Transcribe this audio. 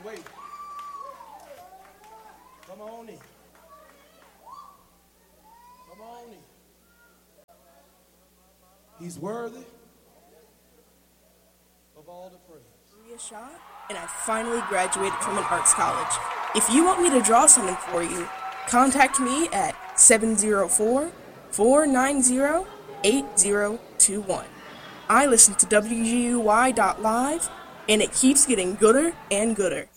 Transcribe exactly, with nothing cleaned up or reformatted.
wait. Come on in. Come on in. He's worthy of all the praise. Maria Shaw, and I finally graduated from an arts college. If you want me to draw something for you, contact me at seven zero four, four nine zero, eight zero two one. I listen to W G U Y dot live, and it keeps getting gooder and gooder.